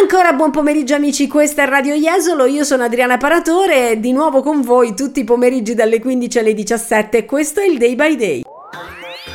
Ancora buon pomeriggio amici, questa è Radio Jesolo, io sono Adriana Paratore e di nuovo con voi tutti i pomeriggi dalle 15 alle 17, questo è il Day by Day.